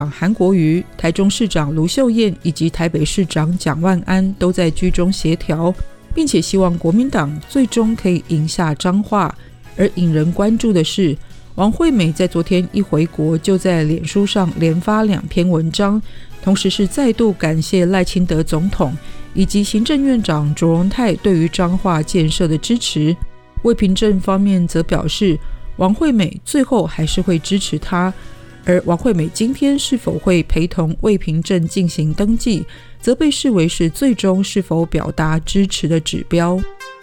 韩国瑜、台中市长卢秀燕以及台北市长蒋万安都在居中协调，并且希望国民党最终可以赢下彰化。而引人关注的是，王惠美在昨天一回国就在脸书上连发2篇文章，同时是再度感谢赖清德总统以及行政院长卓荣泰对于彰化建设的支持。魏平镇方面则表示，王惠美最后还是会支持他，而王惠美今天是否会陪同魏平镇进行登记，则被视为是最终是否表达支持的指标。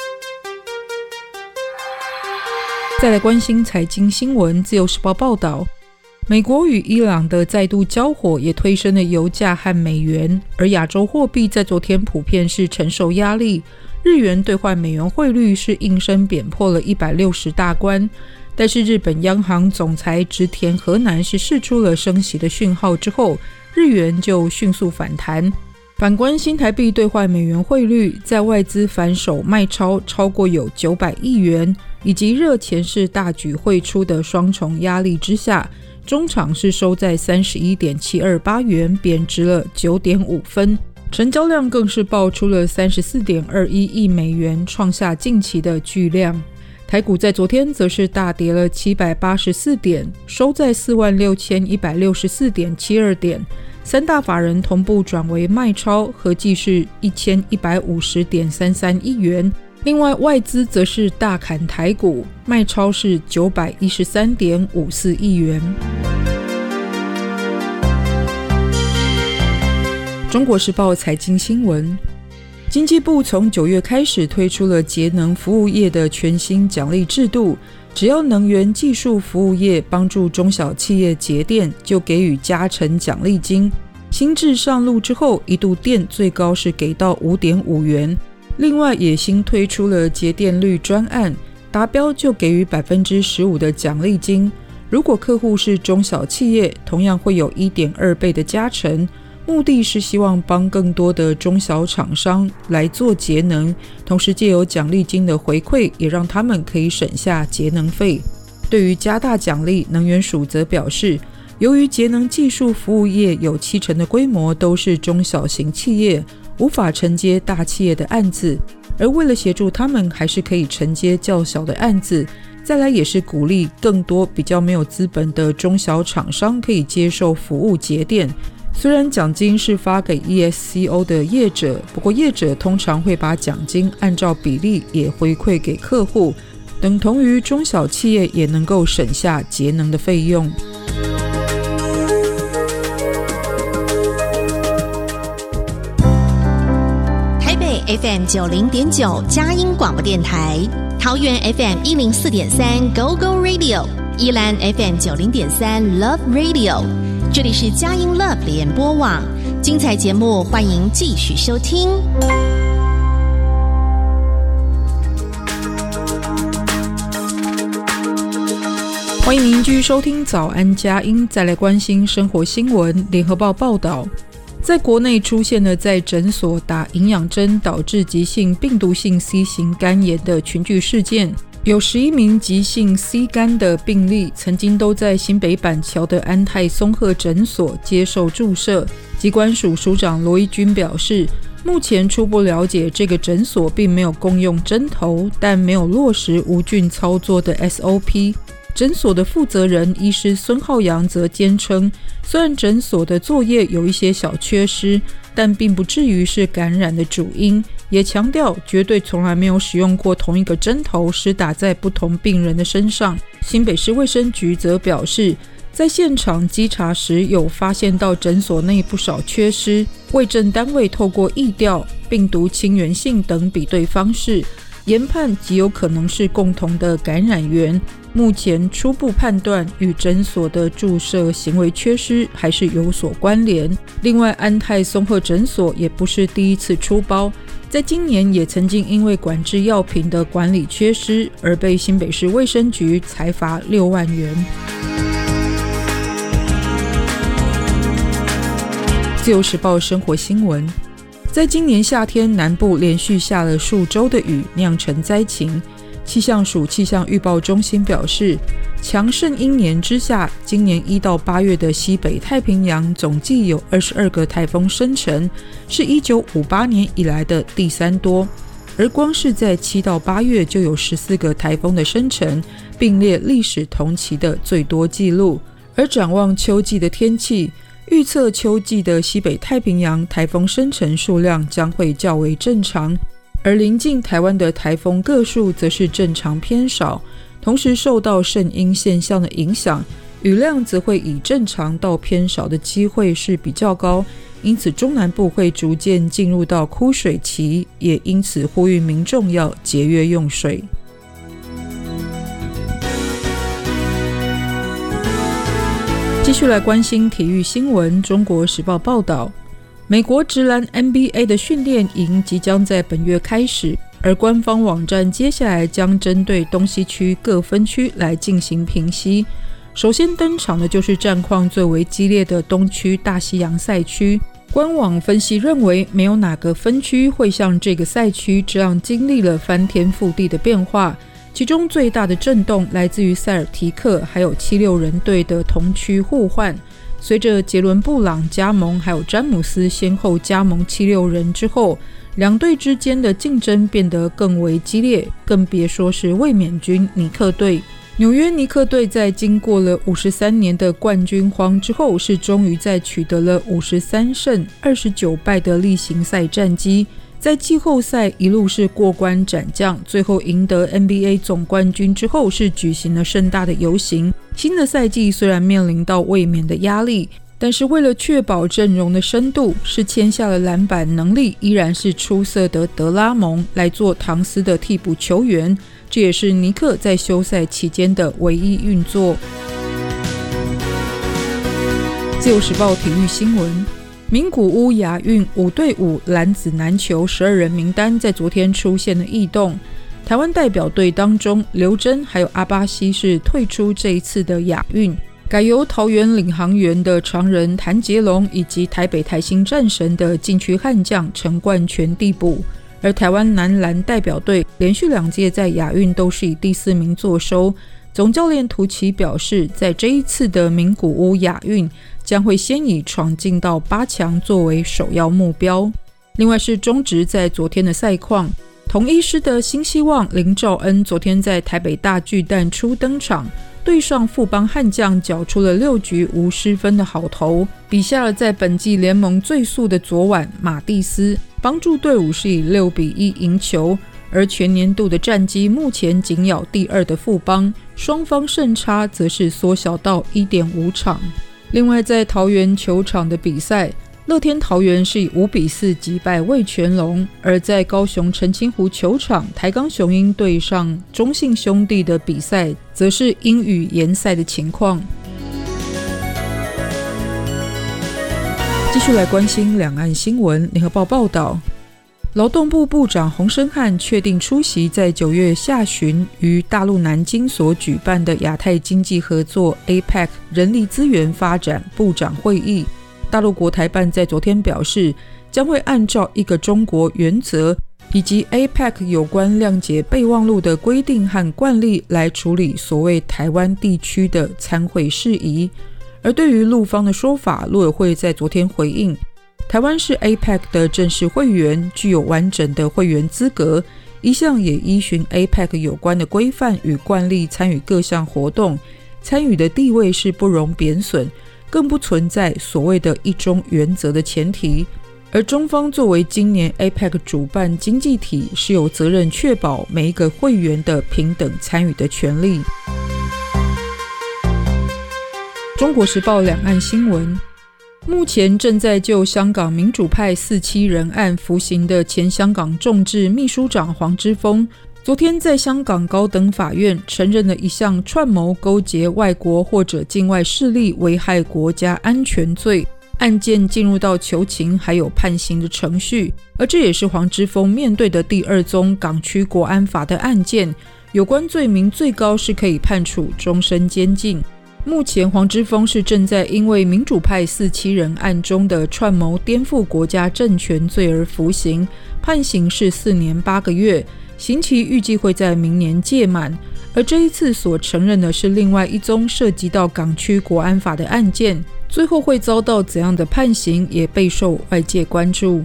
再来关心财经新闻，自由时报报道，美国与伊朗的再度交火也推升了油价和美元，而亚洲货币在昨天普遍是承受压力，日元兑换美元汇率是应声贬破了160大关。但是日本央行总裁植田和男是释出了升息的讯号之后，日元就迅速反弹。反观新台币兑换美元汇率，在外资反手卖超超过有900亿元，以及热钱是大举汇出的双重压力之下，中场是收在 31.728 元，贬值了 9.5 分，成交量更是爆出了 34.21 亿美元，创下近期的巨量。台股在昨天则是大跌了784点，收在 46,164.72 点，三大法人同步转为卖超，合计是 1,150.33 亿元。另外外资则是大砍台股，卖超是 913.54 亿元。中国时报财经新闻，经济部从9月开始推出了节能服务业的全新奖励制度，只要能源技术服务业帮助中小企业节电，就给予加成奖励金。新制上路之后，一度电最高是给到 5.5 元。另外也新推出了节电率专案，达标就给予 15% 的奖励金。如果客户是中小企业，同样会有 1.2 倍的加成。目的是希望帮更多的中小厂商来做节能，同时借由奖励金的回馈，也让他们可以省下节能费。对于加大奖励，能源署则表示，由于节能技术服务业有70%的规模都是中小型企业，无法承接大企业的案子，而为了协助他们还是可以承接较小的案子，再来也是鼓励更多比较没有资本的中小厂商可以接受服务节电。虽然奖金是发给 ESCO 的业者，不过业者通常会把奖金按照比例也回馈给客户，等同于中小企业也能够省下节能的费用。 台北 FM 90.9佳音广播电台，桃园 FM 104.3 Go Go Radio， 宜兰 FM 90.3 Love Radio。这里是佳音 Love 联播网，精彩节目欢迎继续收听。 欢迎您继续收听早安佳音，再来关心生活新闻。联合报报道，在国内出现了在诊所打营养针导致急性病毒性 C 型肝炎的群聚事件，有11名急性 C 肝的病例曾经都在新北板桥的安泰松鹤诊所接受注射。疾管署署长罗一军表示，目前初步了解这个诊所并没有共用针头，但没有落实无菌操作的 SOP。诊所的负责人医师孙浩洋则坚称，虽然诊所的作业有一些小缺失，但并不至于是感染的主因，也强调绝对从来没有使用过同一个针头施打在不同病人的身上。新北市卫生局则表示，在现场稽查时有发现到诊所内不少缺失，卫政单位透过疫调、病毒亲缘性等比对方式，研判极有可能是共同的感染源。目前初步判断与诊所的注射行为缺失还是有所关联。另外，安泰松鹤诊所也不是第一次出包，在今年也曾经因为管制药品的管理缺失而被新北市卫生局裁罚6万元。自由时报生活新闻，在今年夏天，南部连续下了数周的雨，酿成灾情。 气象署气象预报中心表示，强盛阴年之下，今年1到8月的西北太平洋总计有22个台风生成，是1958年以来的第3多，而光是在7到8月就有14个台风的生成，并列历史同期的最多纪录。而展望秋季的天气，预测秋季的西北太平洋台风生成数量将会较为正常，而临近台湾的台风个数则是正常偏少，同时受到圣婴现象的影响，雨量则会以正常到偏少的机会是比较高，因此中南部会逐渐进入到枯水期，也因此呼吁民众要节约用水。继续来关心体育新闻，中国时报报道，美国职篮 NBA 的训练营即将在本月开始，而官方网站接下来将针对东西区各分区来进行评析。首先登场的就是战况最为激烈的东区大西洋赛区，官网分析认为没有哪个分区会像这个赛区这样经历了翻天覆地的变化，其中最大的震动来自于塞尔提克还有76人队的同区互换，随着杰伦布朗加盟还有詹姆斯先后加盟76人之后，两队之间的竞争变得更为激烈，更别说是卫冕军尼克队。纽约尼克队在经过了53年的冠军荒之后，是终于在取得了53胜29败的例行赛战绩，在季后赛一路是过关斩将，最后赢得 NBA 总冠军之后是举行了盛大的游行。新的赛季虽然面临到卫冕的压力，但是为了确保阵容的深度，是签下了篮板能力依然是出色的德拉蒙来做唐斯的替补球员，这也是尼克在休赛期间的唯一运作。自由时报体育新闻，名古屋亚运5对5男子篮球12人名单在昨天出现了异动，台湾代表队当中刘真还有阿巴西是退出这一次的亚运，改由桃园领航员的常人谭杰龙以及台北台新战神的禁区悍将陈冠全递补。而台湾男篮代表队连续2届在亚运都是以第4名作收，总教练涂琦表示，在这一次的名古屋亚运将会先以闯进到8强作为首要目标。另外是中职在昨天的赛况，同一师的新希望林兆恩昨天在台北大巨蛋初登场，对上富邦悍将缴出了6局无失分的好投，比下了在本季联盟最速的左腕马蒂斯，帮助队伍是以6-1赢球，而全年度的战绩目前仅咬第2的富邦，双方胜差则是缩小到 1.5 场。另外在桃园球场的比赛，乐天桃园是以5-4击败味全龙，而在高雄澄清湖球场，台钢雄鹰对上中信兄弟的比赛则是阴雨延赛的情况。继续来关心两岸新闻，联合报报道，劳动部部长洪申翰确定出席在9月下旬于大陆南京所举办的亚太经济合作 APEC 人力资源发展部长会议。大陆国台办在昨天表示，将会按照一个中国原则以及 APEC 有关谅解备忘录的规定和惯例来处理所谓台湾地区的参会事宜。而对于陆方的说法，陆委会在昨天回应，台湾是 APEC 的正式会员，具有完整的会员资格，一向也依循 APEC 有关的规范与惯例参与各项活动，参与的地位是不容贬损，更不存在所谓的一中原则的前提。而中方作为今年 APEC 主办经济体，是有责任确保每一个会员的平等参与的权利。中国时报两岸新闻，目前正在就香港民主派4-7人案服刑的前香港众志秘书长黄之锋，昨天在香港高等法院承认了一项串谋勾结外国或者境外势力危害国家安全罪，案件进入到求情还有判刑的程序，而这也是黄之锋面对的第2宗港区国安法的案件，有关罪名最高是可以判处终身监禁。目前黄之锋是正在因为民主派4-7人案中的串谋颠覆国家政权罪而服刑，判刑是4年8个月， 刑期预计会在明年届满，而这一次所承认的是另外一宗涉及到港区国安法的案件，最后会遭到怎样的判刑也备受外界关注。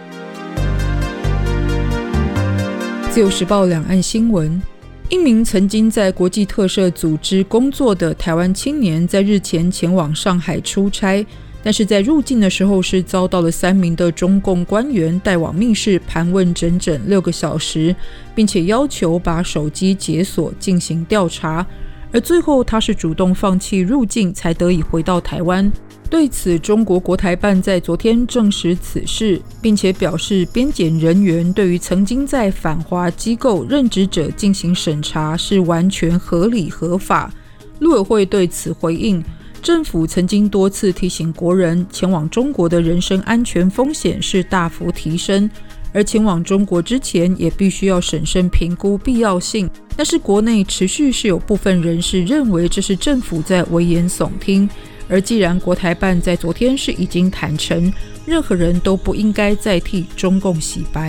自由时报两岸新闻，一名曾经在国际特赦组织工作的台湾青年在日前前往上海出差，但是在入境的时候是遭到了3名的中共官员带往密室盘问整整6个小时，并且要求把手机解锁进行调查，而最后他是主动放弃入境才得以回到台湾。对此，中国国台办在昨天证实此事，并且表示边检人员对于曾经在反华机构任职者进行审查是完全合理合法。陆委会对此回应，政府曾经多次提醒国人，前往中国的人身安全风险是大幅提升，而前往中国之前也必须要审慎评估必要性。但是国内持续是有部分人士认为这是政府在危言耸听，而既然国台办在昨天是已经坦诚，任何人都不应该再替中共洗白。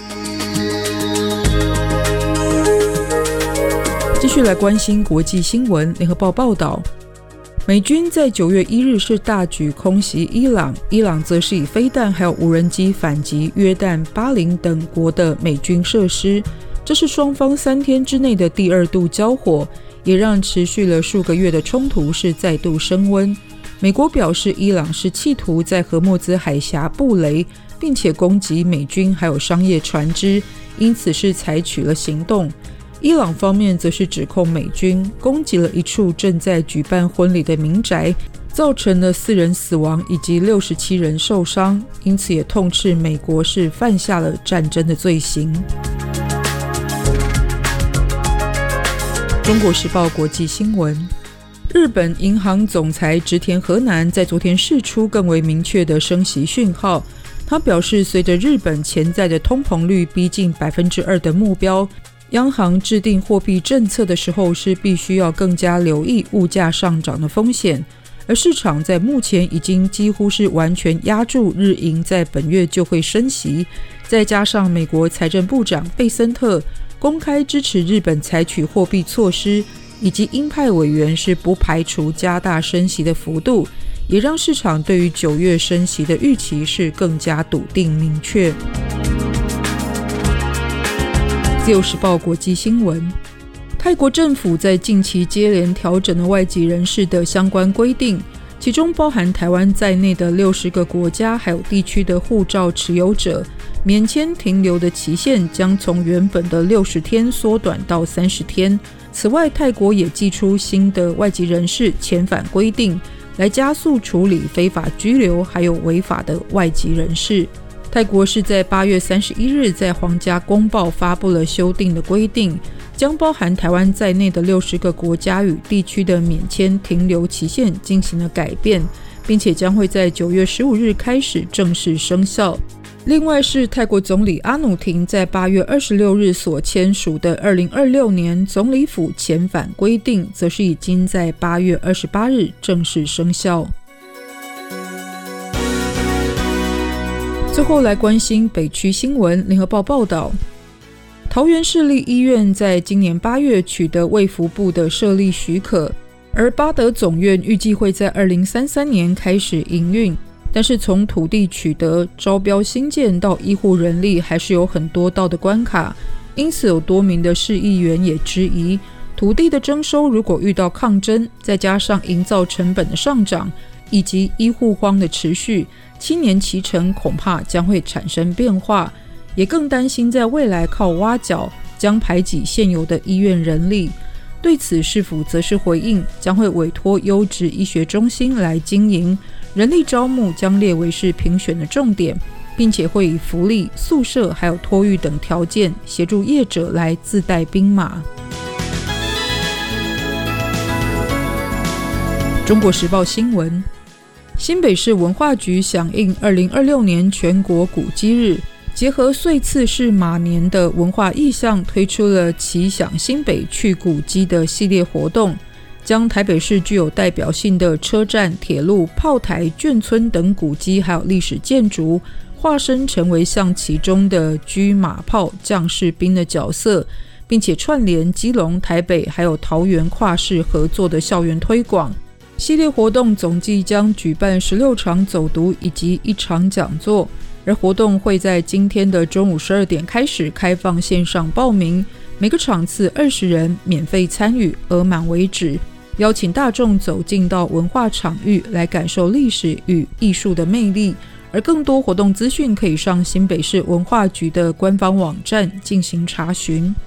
继续来关心国际新闻，联合报报道，美军在9月1日是大举空袭伊朗，伊朗则是以飞弹还有无人机反击约旦、巴林等国的美军设施，这是双方3天之内的第2度交火，也让持续了数个月的冲突是再度升温。美国表示，伊朗是企图在荷默兹海峡布雷，并且攻击美军还有商业船只，因此是采取了行动。伊朗方面则是指控美军攻击了一处正在举办婚礼的民宅，造成了4人死亡以及67人受伤，因此也痛斥美国是犯下了战争的罪行。中国时报国际新闻，日本银行总裁植田和男在昨天释出更为明确的升息讯号。他表示，随着日本潜在的通膨率逼近 2% 的目标，央行制定货币政策的时候是必须要更加留意物价上涨的风险，而市场在目前已经几乎是完全压住日银在本月就会升息，再加上美国财政部长贝森特公开支持日本采取货币措施，以及鹰派委员是不排除加大升息的幅度，也让市场对于9月升息的预期是更加笃定明确。自由时报国际新闻，泰国政府在近期接连调整了外籍人士的相关规定，其中包含台湾在内的60个国家还有地区的护照持有者，免签停留的期限将从原本的60天缩短到30天。此外，泰国也祭出新的外籍人士遣返规定，来加速处理非法居留还有违法的外籍人士。泰国是在8月31日在皇家公报发布了修订的规定，将包含台湾在内的60个国家与地区的免签停留期限进行了改变，并且将会在9月15日开始正式生效。另外是泰国总理阿努廷在8月26日所签署的2026年总理府遣返规定，则是已经在8月28日正式生效。最后来关心北区新闻，联合报报道，桃园市立医院在今年8月取得卫福部的设立许可，而八德总院预计会在2033年开始营运，但是从土地取得、招标新建到医护人力还是有很多道的关卡，因此有多名的市议员也质疑，土地的征收如果遇到抗争，再加上营造成本的上涨，以及医护荒的持续，7年期程恐怕将会产生变化，也更担心在未来靠挖角将排挤现有的医院人力。对此市府则是回应，将会委托优质医学中心来经营，人力招募将列为是评选的重点，并且会以福利、宿舍还有托育等条件协助业者来自带兵马。中国时报新闻，新北市文化局响应2026年全国古迹日，结合岁次是马年的文化意象，推出了奇想新北去古迹的系列活动，将台北市具有代表性的车站、铁路、炮台、眷村等古迹还有历史建筑化身成为像其中的车马炮将士兵的角色，并且串联基隆、台北还有桃园跨市合作的校园推广。系列活动总计将举办16场走读以及1场讲座，而活动会在今天的中午12点开始开放线上报名，每个场次20人，免费参与，额满为止。邀请大众走进到文化场域来感受历史与艺术的魅力，而更多活动资讯可以上新北市文化局的官方网站进行查询。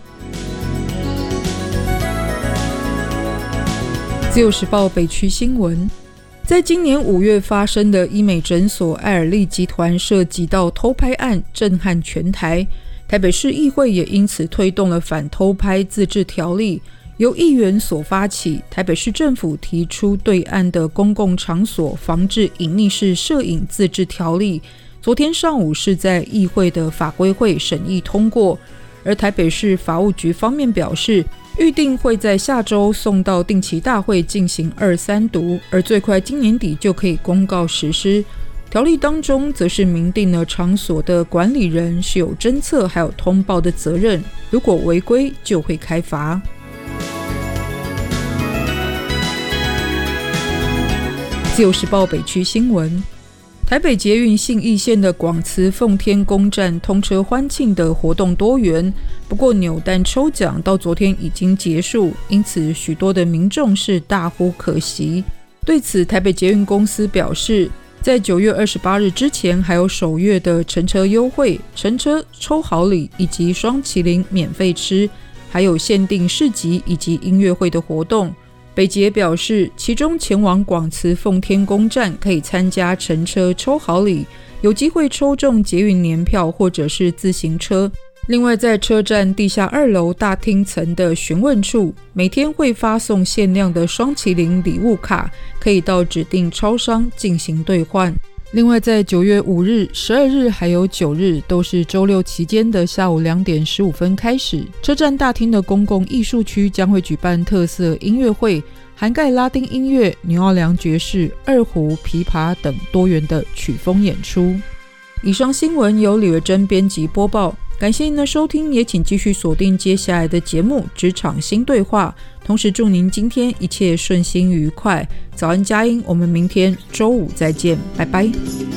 自由时报北区新闻，在今年5月发生的医美诊所爱尔利集团涉及到偷拍案震撼全台，台北市议会也因此推动了反偷拍自治条例，由议员所发起，台北市政府提出对岸的公共场所防治隐匿式摄影自治条例，昨天上午是在议会的法规会审议通过，而台北市法务局方面表示，预定会在下周送到定期大会进行2、3读，而最快今年底就可以公告实施。条例当中则是明定了场所的管理人是有侦测还有通报的责任，如果违规就会开罚。自由时报北区新闻，台北捷运信义线的广慈奉天宫站通车欢庆的活动多元，不过扭蛋抽奖到昨天已经结束，因此许多的民众是大呼可惜。对此，台北捷运公司表示，在9月28日之前还有首月的乘车优惠、乘车抽好礼以及双麒麟免费吃，还有限定市集以及音乐会的活动。北捷表示，其中前往广慈奉天宫站可以参加乘车抽好礼，有机会抽中捷运年票或者是自行车。另外，在车站地下2楼大厅层的询问处，每天会发送限量的双麒麟礼物卡，可以到指定超商进行兑换。另外，在9月5日、12日还有9日都是周六期间的下午2点15分开始，车站大厅的公共艺术区将会举办特色音乐会，涵盖拉丁音乐、纽奥良爵士、二胡、琵琶等多元的曲风演出。以上新闻由李维珍编辑播报，感谢您的收听，也请继续锁定接下来的节目《职场新对话》，同时祝您今天一切顺心愉快。早安佳音，我们明天周五再见，拜拜。